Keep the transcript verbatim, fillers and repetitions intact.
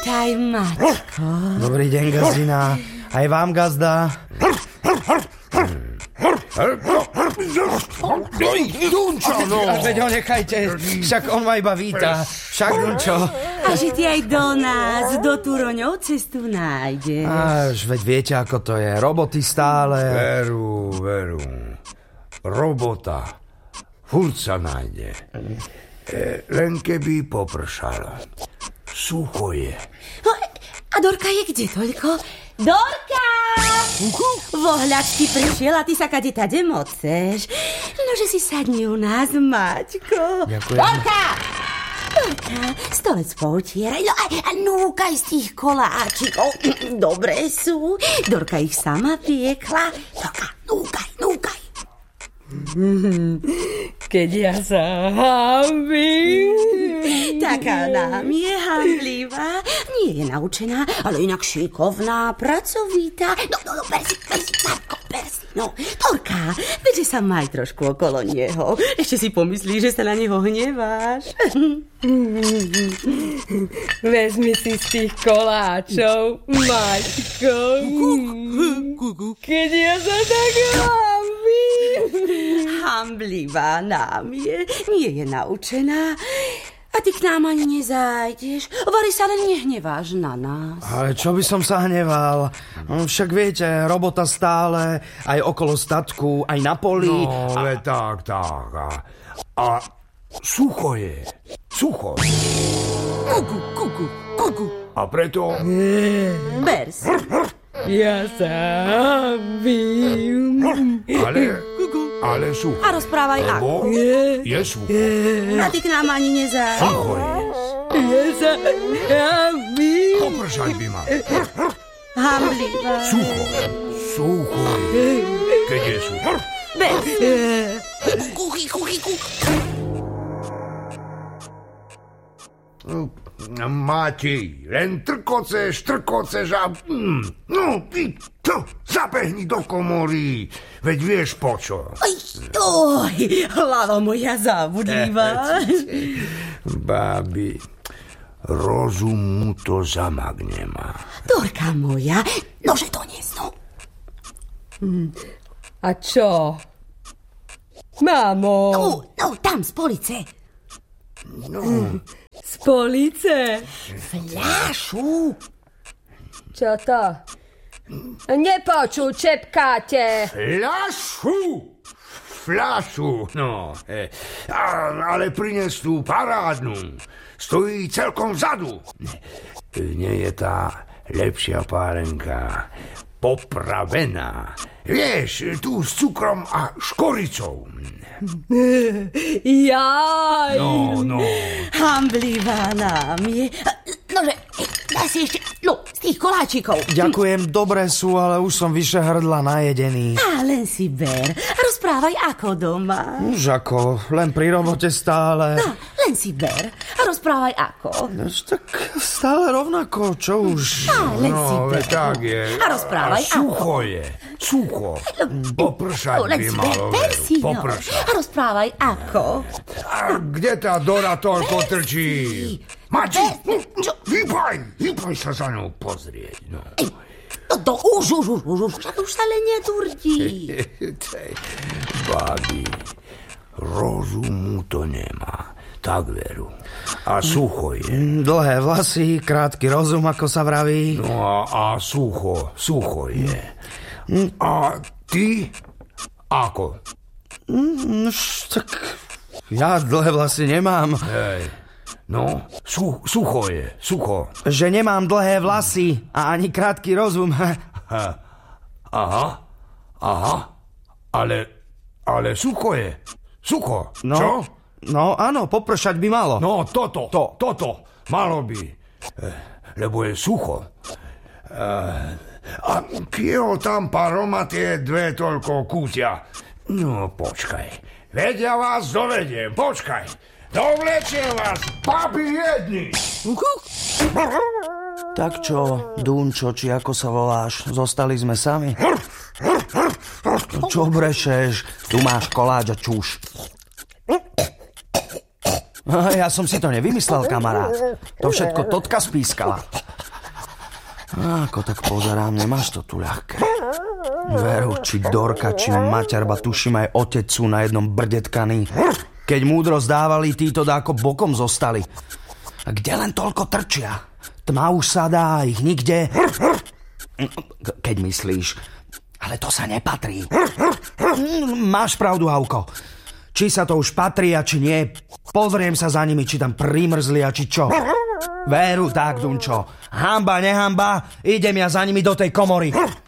Vítaj, Maťko. Dobrý deň, gazdina. Aj vám, gazda. Dunčo, no! Veď ho nechajte, však on ma iba víta. Však, Dunčo. A že ty aj do nás, do Turoňov cestu nájdeš. Až, veď viete, ako to je. Roboty stále. Veru, veru. Robota. Furt sa nájde. E, len keby popršalo. Sucho je. No, a Dorka je kde toľko? Dorka! Vohľačky prišiel a ty sa kade tade moceš. Nože si sadni u nás, Maťko. Ďakujem. Dorka! Dorka, stolec poutieraj. No a, a núkaj z tých koláčikov. Dobré sú. Dorka ich sama piekla. Dorka, núkaj, núkaj. Keď ja sa hambím. Taká nám je hamblivá. Nie je naučená, ale inak šikovná, pracovitá. No, no, no, persi, persi, Matko, persi. No, Dorka, veď sa maj trošku okolo neho. Ešte si pomyslíš, že sa na neho hneváš. Vezmi si z tých koláčov, Maťko. Keď ja sa tak hambím. Hamblivá nám je, nie je naučená. A ty k nám ani nezájdeš. Vary sa len nehneváš na nás. Ale čo by som sa hneval? Však viete, robota stále, aj okolo statku, aj na poli. No, a... ale tak, tak. A, a sucho je. Sucho. Kuku, kuku, kuku. A preto... Bers. Ja sa hambím. Ale... Ale sucho. A rozprávaj Lebo ako. je sucho. A ty k nám ani nezájdeš. Sucho je. Ja sa hambím. Popršať by ma. Hamblivá. Sucho. Sucho je. Keď je sucho. Bers. Kuchy, kuchy, kuchy. Matej, len trkoceš, trkoceš a... Mm, no, ty, to, zabehni do komory. Veď vieš počo. Oj, oj, hlava moja zabudlivá. Babi, rozum mu to zamak nemá. Dorka moja, nože donies, no. A čo? Mámo. No, no, tam z police. No, Z police. Fľašu. Čo to? Nepočul, čepkáte. fľašu! Fľašu, no. E, a, ale prines tú parádnu. Stojí celkom vzadu. E, nie je tá lepšia párenka. Popravená. Vieš, tu s cukrom a škoricou. Jaj. No, no. Hamblivá nám je. Nože, daj si ešte, no, z tých koláčikov. Ďakujem, dobré sú, ale už som vyše hrdla najedený. A len si ber. A rozprávaj ako doma. Už ako, len pri robote stále. No, len si ber. A rozprávaj ako. Nož tak stále rovnako, čo už. A len si No, ber. veď tak je. A rozprávaj a sucho je. Sucho. Popršať No, len by si ber, malo ber veru. si, no. Popršať. A rozprávaj ako. A kde tá Dora toľko trčí? Mači, Čo? vypaj, vypaj sa za ňou pozrieť. No. No to už, už, už, už, už, však už sa len nedurdí. Babi, rozum mu to nemá. Tak veru. A sucho je. Dlhé vlasy, krátky rozum, ako sa vraví. No a, a sucho, sucho je. A ty? Ako? Nož tak ja dlhé vlasy nemám. Hej. No, su, sucho je, sucho. Že nemám dlhé vlasy a ani krátky rozum. Ha. Aha, aha. Ale, ale sucho je. Sucho, No, čo? no áno, popršať by malo. No, toto, To. toto, malo by. Eh, Lebo je sucho. Eh, A kieho tam paroma tie dve toľko kútia? No, počkaj. Vedia vás dovediem, počkaj. Dovlečiem vás, babi jedni. Tak čo, Dunčo, či ako sa voláš, zostali sme sami? Čo brešeš? Tu máš koláč a čuš. Ja som si to nevymyslel, kamarát. To všetko Totka spískala. Ako tak pozerám, nemáš to tu ľahké. Veru, či Dorka, či maťarba, tuším aj otec sú na jednom brdetkaní. Keď múdro zdávali, títo dáko bokom zostali. A kde len toľko trčia? Tma už sa dá, ich nikde. Keď myslíš, ale to sa nepatrí. Máš pravdu, Havko. Či sa to už patrí a či nie, pozriem sa za nimi, či tam primrzli a či čo. Veru, tak, Dunčo. Hamba, nehamba, idem ja za nimi do tej komory.